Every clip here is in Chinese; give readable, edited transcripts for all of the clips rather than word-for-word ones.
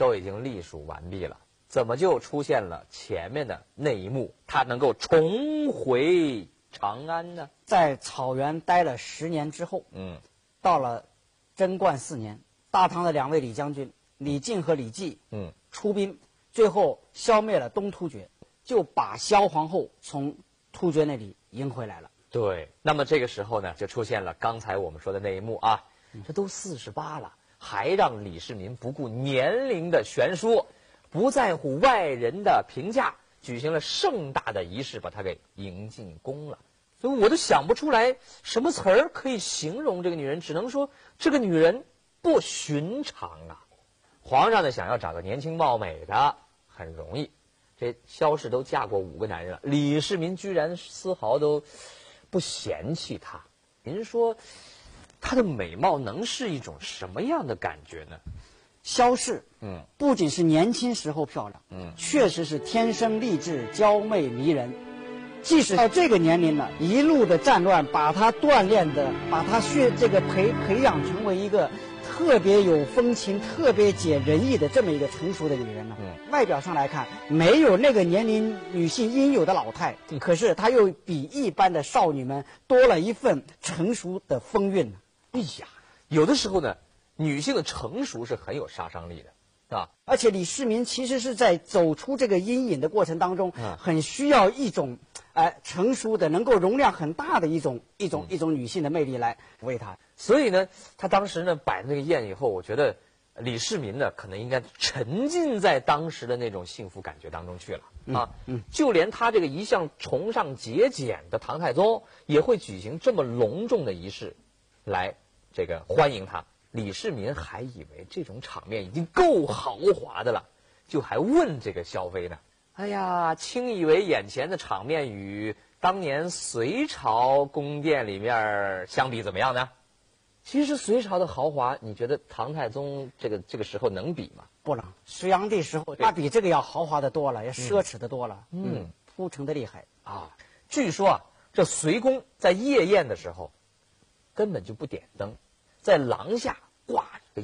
都已经隶属完毕了，怎么就出现了前面的那一幕？他能够重回长安呢？ 在草原待了10年之后，到了贞观4年，大唐的2位李将军李靖和李绩，出兵，最后消灭了东突厥，就把萧皇后从突厥那里迎回来了。 对，那么这个时候呢，就出现了刚才我们说的那一幕啊，这都48了，还让李世民不顾年龄的悬殊，不在乎外人的评价，举行了盛大的仪式，把他给迎进宫了。所以我都想不出来什么词儿可以形容这个女人，只能说这个女人不寻常啊。皇上呢想要找个年轻貌美的很容易，这萧氏都嫁过5个男人了，李世民居然丝毫都不嫌弃她。您说她的美貌能是一种什么样的感觉呢？ 萧氏，不仅是年轻时候漂亮，确实是天生丽质、娇媚迷人。即使到这个年龄了，一路的战乱把她锻炼的，把她培养成为一个特别有风情、特别解人意的这么一个成熟的女人了。外表上来看，没有那个年龄女性应有的老态，可是她又比一般的少女们多了一份成熟的风韵。 哎呀，有的时候呢，女性的成熟是很有杀伤力的。 而且李世民其实是在走出这个阴影的过程当中，很需要一种成熟的、能够容量很大的一种女性的魅力来抚慰他。 所以呢，他当时呢摆那个宴以后，我觉得李世民呢可能应该沉浸在当时的那种幸福感觉当中去了就连他这个一向崇尚节俭的唐太宗也会举行这么隆重的仪式来这个欢迎他。李世民还以为这种场面已经够豪华的了，就还问这个萧妃呢，哎呀，卿以为眼前的场面与当年隋朝宫殿里面相比怎么样呢？其实隋朝的豪华，你觉得唐太宗这个时候能比吗？ 不能，隋炀帝时候他比这个要豪华的多了，也奢侈的多了，铺陈的厉害啊。据说这隋宫在夜宴的时候根本就不点灯，在廊下挂着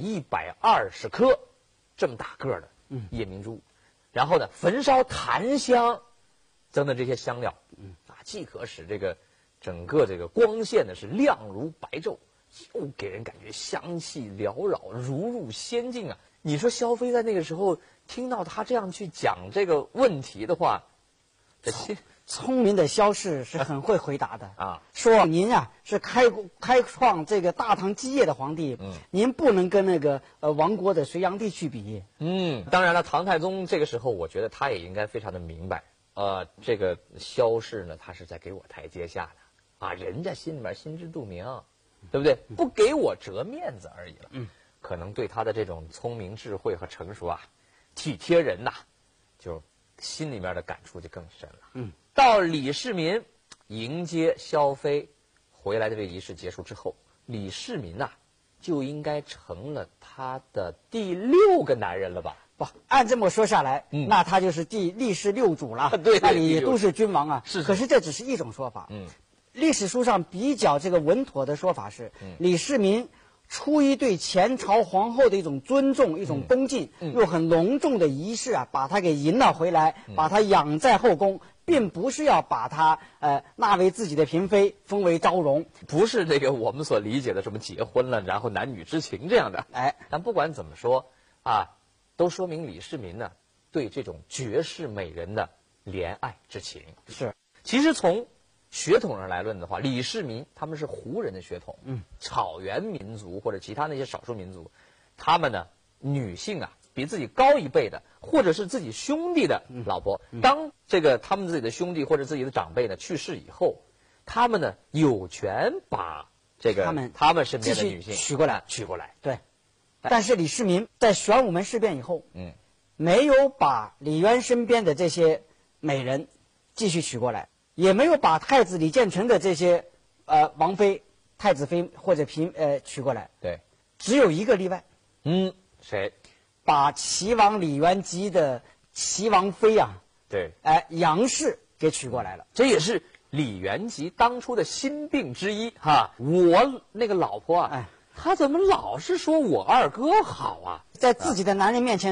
120颗这么大个的夜明珠，然后呢焚烧檀香等等这些香料，既可使这个整个这个光线呢是亮如白昼，又给人感觉香气缭绕，如入仙境啊！你说萧妃在那个时候听到他这样去讲这个问题的话， 聪明的萧氏是很会回答的说您是开创这个大唐基业的皇帝，您不能跟那个亡国的隋炀帝去比。 当然了，唐太宗这个时候我觉得他也应该非常的明白，这个萧氏呢，他是在给我台阶下的人家心里面心知肚明，对不对？不给我折面子而已了。可能对他的这种聪明智慧和成熟体贴人就心里面的感触就更深了。到李世民迎接萧妃回来的这个仪式结束之后，李世民就应该成了他的第6个男人了吧？ 不，按这么说下来，那他就是历世6主了。 对， 那里都是君王是。 可是这只是一种说法。历史书上比较这个稳妥的说法是，李世民出于对前朝皇后的一种尊重、一种恭敬，用很隆重的仪式把她给迎了回来，把她养在后宫，并不是要把她纳为自己的嫔妃，封为昭容， 不是这个我们所理解的什么结婚了然后男女之情这样的。但不管怎么说都说明李世民呢对这种绝世美人的怜爱之情。 是， 其实从血统上来论的话，李世民他们是胡人的血统，草原民族或者其他那些少数民族，他们呢女性比自己高一辈的，或者是自己兄弟的老婆，当这个他们自己的兄弟或者自己的长辈呢去世以后，他们呢有权把这个他们身边的女性娶过来。对，但是李世民在玄武门事变以后，没有把李渊身边的这些美人继续娶过来。也没有把太子李建成的这些王妃、太子妃或者娶过来。 对， 只有一个例外。 谁？ 把齐王李元吉的齐王妃对， 杨氏给娶过来了。 这也是李元吉当初的心病之一我那个老婆她怎么老是说我二哥好在自己的男人面前